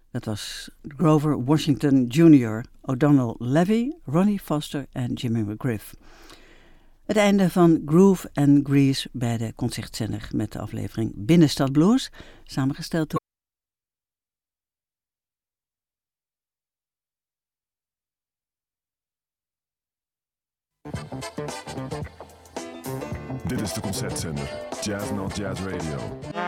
Dat was Grover Washington Jr., O'Donnell Levy, Ronnie Foster en Jimmy McGriff. Het einde van Groove and Grease bij de Concertzender met de aflevering Binnenstad Blues, samengesteld door Dit is de Concertzender, Jazz Not Jazz Radio.